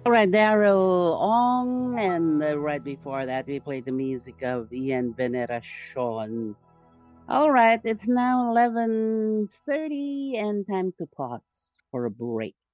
All right, Daryl Ong, and right before that, we played the music of Ian Veneracion. All right, it's now 11:30 and time to pause for a break.